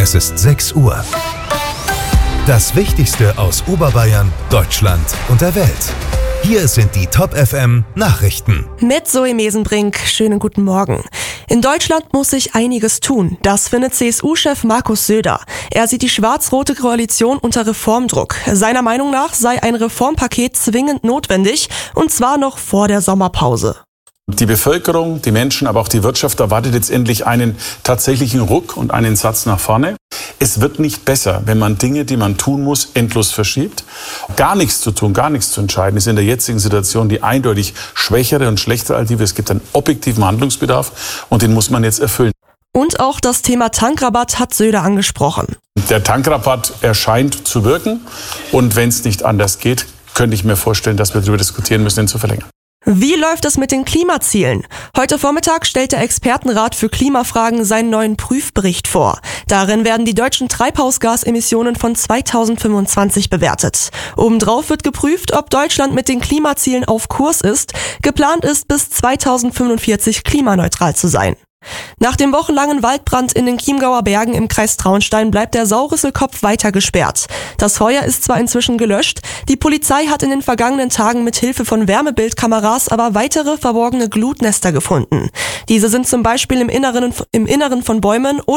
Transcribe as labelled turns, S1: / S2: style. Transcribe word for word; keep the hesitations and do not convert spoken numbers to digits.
S1: Es ist sechs Uhr. Das Wichtigste aus Oberbayern, Deutschland und der Welt. Hier sind die Top F M Nachrichten.
S2: Mit Zoe Mesenbrink, schönen guten Morgen. In Deutschland muss sich einiges tun. Das findet C S U-Chef Markus Söder. Er sieht die schwarz-rote Koalition unter Reformdruck. Seiner Meinung nach sei ein Reformpaket zwingend notwendig, und zwar noch vor der Sommerpause.
S3: Die Bevölkerung, die Menschen, aber auch die Wirtschaft erwartet jetzt endlich einen tatsächlichen Ruck und einen Satz nach vorne. Es wird nicht besser, wenn man Dinge, die man tun muss, endlos verschiebt. Gar nichts zu tun, gar nichts zu entscheiden, ist in der jetzigen Situation die eindeutig schwächere und schlechtere Alternative. Es gibt einen objektiven Handlungsbedarf und den muss man jetzt erfüllen.
S2: Und auch das Thema Tankrabatt hat Söder angesprochen.
S3: Der Tankrabatt erscheint zu wirken und wenn es nicht anders geht, könnte ich mir vorstellen, dass wir darüber diskutieren müssen, ihn zu verlängern.
S2: Wie läuft es mit den Klimazielen? Heute Vormittag stellt der Expertenrat für Klimafragen seinen neuen Prüfbericht vor. Darin werden die deutschen Treibhausgasemissionen von zweitausendfünfundzwanzig bewertet. Obendrauf wird geprüft, ob Deutschland mit den Klimazielen auf Kurs ist. Geplant ist, bis zweitausendfünfundvierzig klimaneutral zu sein. Nach dem wochenlangen Waldbrand in den Chiemgauer Bergen im Kreis Traunstein bleibt der Saurisselkopf weiter gesperrt. Das Feuer ist zwar inzwischen gelöscht, die Polizei hat in den vergangenen Tagen mit Hilfe von Wärmebildkameras aber weitere verborgene Glutnester gefunden. Diese sind zum Beispiel im Inneren, im Inneren von Bäumen oder